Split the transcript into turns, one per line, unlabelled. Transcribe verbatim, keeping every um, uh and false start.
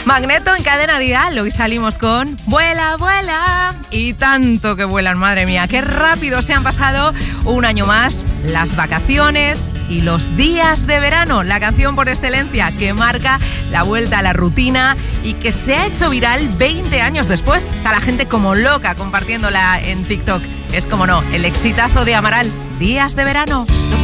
Magneto en Cadena Dial. Hoy salimos con Vuela, vuela. Y tanto que vuelan, madre mía. Qué rápido se han pasado un año más las vacaciones y los días de verano. La canción por excelencia que marca la vuelta a la rutina y que se ha hecho viral veinte años después. Está la gente como loca compartiéndola en TikTok. Es como no, el exitazo de Amaral. Días de verano.